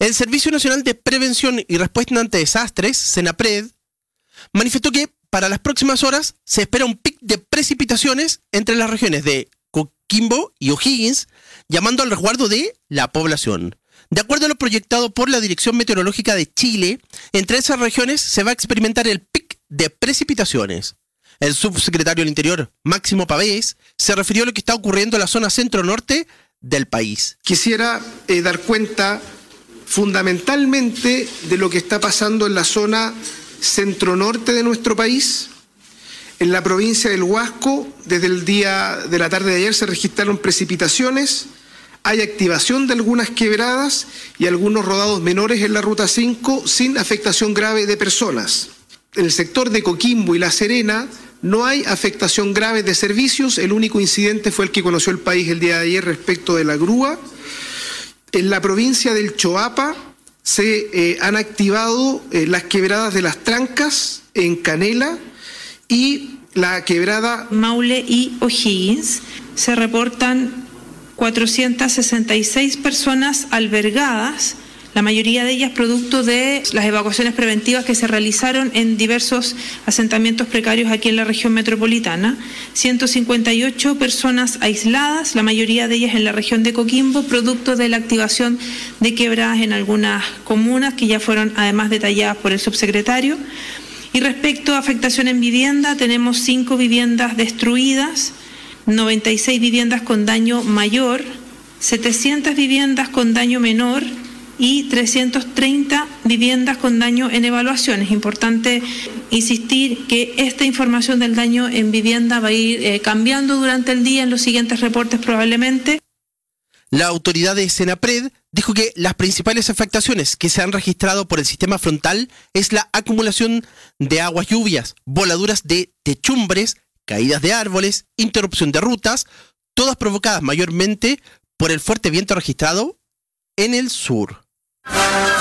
El Servicio Nacional de Prevención y Respuesta ante Desastres, SENAPRED, manifestó que para las próximas horas se espera un pic de precipitaciones entre las regiones de Coquimbo y O'Higgins, llamando al resguardo de la población. De acuerdo a lo proyectado por la Dirección Meteorológica de Chile, entre esas regiones se va a experimentar el pic de precipitaciones. El subsecretario del Interior, Máximo Pavés, se refirió a lo que está ocurriendo en la zona centro-norte del país. Quisiera dar cuenta fundamentalmente de lo que está pasando en la zona centro-norte de nuestro país. En la provincia del Huasco, desde el día de la tarde de ayer se registraron precipitaciones, hay activación de algunas quebradas y algunos rodados menores en la Ruta 5 sin afectación grave de personas. En el sector de Coquimbo y La Serena no hay afectación grave de servicios, el único incidente fue el que conoció el país el día de ayer respecto de la grúa. En la provincia del Choapa se han activado las quebradas de Las Trancas en Canela y la quebrada Maule y O'Higgins. Se reportan 466 personas albergadas, la mayoría de ellas producto de las evacuaciones preventivas que se realizaron en diversos asentamientos precarios aquí en la región metropolitana. 158 personas aisladas, la mayoría de ellas en la región de Coquimbo, producto de la activación de quebradas en algunas comunas que ya fueron además detalladas por el subsecretario. Y respecto a afectación en vivienda, tenemos 5 viviendas destruidas, 96 viviendas con daño mayor, 700 viviendas con daño menor y 330 viviendas con daño en evaluación. Es importante insistir que esta información del daño en vivienda va a ir cambiando durante el día en los siguientes reportes probablemente. La autoridad de SENAPRED dijo que las principales afectaciones que se han registrado por el sistema frontal es la acumulación de aguas lluvias, voladuras de techumbres, caídas de árboles, interrupción de rutas, todas provocadas mayormente por el fuerte viento registrado en el sur.